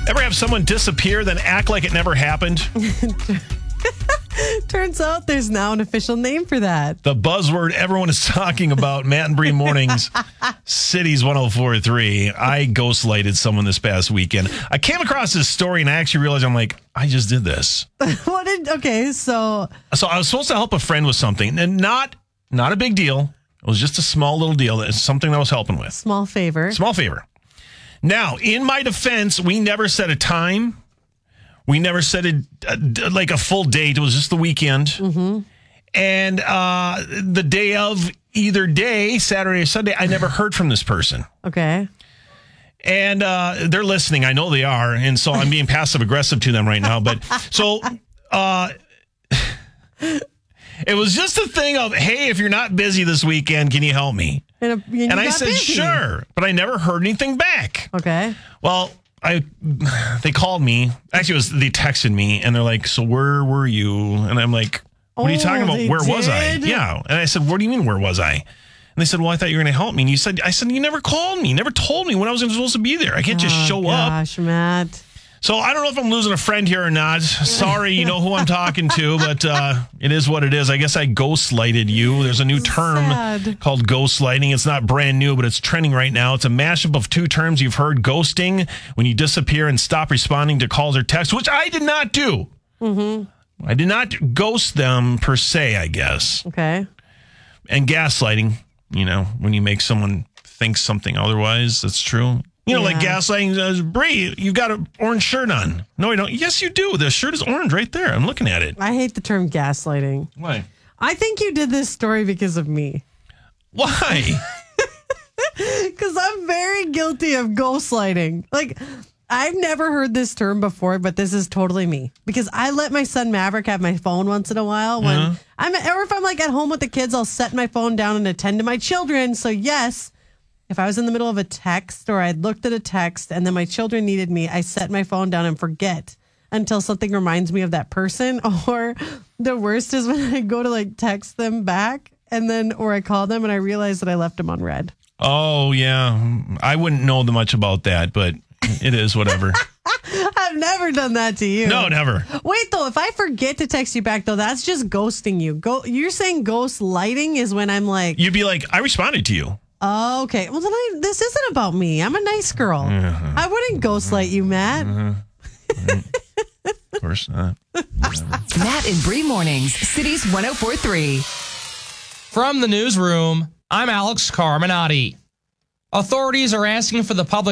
Ever have someone disappear, then act like it never happened? Turns out there's now an official name for that. The buzzword everyone is talking about, Matt and Bree Mornings, Cities 104.3. I ghostlighted someone this past weekend. I came across this story and I actually realized, I'm like, I just did this. So I was supposed to help a friend with something, and not a big deal. It was just a small little deal. It's something that I was helping with. Small favor. Now, in my defense, we never set a time. We never set a full date. It was just the weekend. Mm-hmm. And the day of either day, Saturday or Sunday, I never heard from this person. Okay. And they're listening. I know they are. And so I'm being passive aggressive to them right now. But so it was just a thing of, hey, if you're not busy this weekend, can you help me? And I said, sure. But I never heard anything back. Okay. Well, they called me. Actually, they texted me, and they're like, so where were you? And I'm like, what are you talking about? Where was I? Yeah. And I said, what do you mean, where was I? And they said, well, I thought you were going to help me. And I said, you never called me. You never told me when I was supposed to be there. I can't just show up. Gosh, Matt. So I don't know if I'm losing a friend here or not. Sorry, you know who I'm talking to, but it is what it is. I guess I ghostlighted you. There's a new term called ghostlighting. It's not brand new, but it's trending right now. It's a mashup of two terms you've heard: ghosting, when you disappear and stop responding to calls or texts, which I did not do. Mm-hmm. I did not ghost them per se, I guess. Okay. And gaslighting, when you make someone think something otherwise, that's true. Like gaslighting. Bree, you've got an orange shirt on. No, you don't. Yes, you do. The shirt is orange right there. I'm looking at it. I hate the term gaslighting. Why? I think you did this story because of me. Why? Because I'm very guilty of ghostlighting. Like, I've never heard this term before, but this is totally me. Because I let my son Maverick have my phone once in a while. Or if I'm like at home with the kids, I'll set my phone down and attend to my children. So yes, if I was in the middle of a text or I'd looked at a text and then my children needed me, I set my phone down and forget until something reminds me of that person. Or the worst is when I go to text them back or I call them and I realize that I left them on red. Oh, yeah. I wouldn't know much about that, but it is whatever. I've never done that to you. No, never. Wait, though, if I forget to text you back, though, that's just ghosting you. You're saying ghost lighting is when I'm like... You'd be like, I responded to you. Oh, okay. Well, then this isn't about me. I'm a nice girl. I wouldn't ghostlight you, Matt. Of course not. Matt and Bree Mornings, Cities 104.3. From the newsroom, I'm Alex Carminati. Authorities are asking for the public